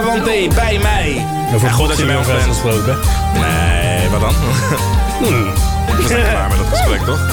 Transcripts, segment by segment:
Avante bij mij. Over goed dat je mij bent gesproken. Nee, wat dan? We zijn klaar met dat gesprek, toch?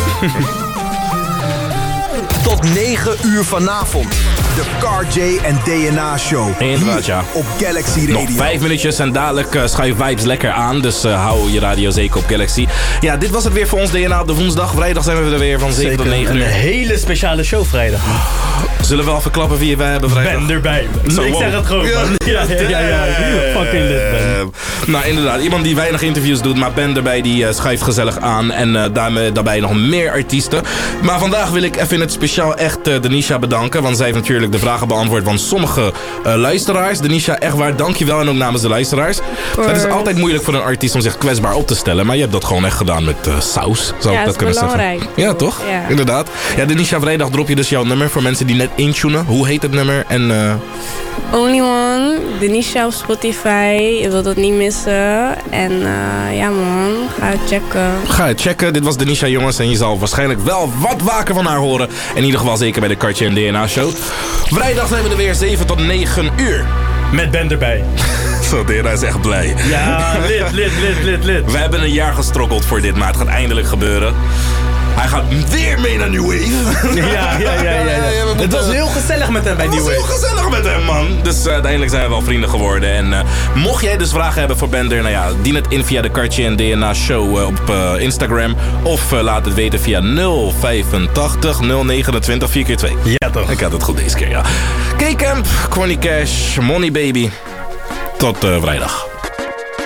Tot 9 uur vanavond. De CarJ en DNA Show. Inderdaad, ja. Op Galaxy Radio. Nog 5 minuutjes en dadelijk schuif vibes lekker aan. Dus hou je radio zeker op Galaxy. Ja, dit was het weer voor ons DNA op de woensdag. Vrijdag zijn we er weer van 7 tot 9 uur. Een hele speciale show vrijdag. Zullen we al verklappen wie wij hebben vrijdag? Ben erbij. Ik zeg het gewoon, man. Ja. Fucking lit, man. Nou, inderdaad. Iemand die weinig interviews doet, maar Ben erbij, die schuift gezellig aan. En daarbij nog meer artiesten. Maar vandaag wil ik even in het speciaal echt Denisha bedanken. Want zij heeft natuurlijk de vragen beantwoord van sommige luisteraars. Denisha, echt waar, dankjewel. En ook namens de luisteraars. Het is altijd moeilijk voor een artiest om zich kwetsbaar op te stellen. Maar je hebt dat gewoon echt gedaan met saus, zou ik dat kunnen belangrijk. zeggen. Ja, toch? Ja. Inderdaad. Ja, Denisha, vrijdag drop je dus jouw nummer voor mensen die net intunen. Hoe heet het nummer? En Only One, Denisha op Spotify. Je wilt dat niet missen. En ja man, ga het checken. Ga het checken. Dit was Denisha, jongens. En je zal waarschijnlijk wel wat vaker van haar horen. In ieder geval zeker bij de CarJ en DNA Show. Vrijdag zijn we er weer 7 tot 9 uur. Met Ben erbij. Zo, DNA is echt blij. Ja, lid. We hebben een jaar gestrokkeld voor dit, maar het gaat eindelijk gebeuren. Hij gaat weer mee naar New Wave. Ja. Het was heel gezellig met hem bij New Wave. Het was heel gezellig met hem, man. Dus uiteindelijk zijn we wel vrienden geworden. En mocht jij dus vragen hebben voor Bender, nou ja, dien het in via de CarJ en DNA Show op Instagram. Of laat het weten via 085 029 4x2. Ja, toch. Ik had het goed deze keer, ja. K-Camp, Corny Cash, Money Baby. Tot vrijdag.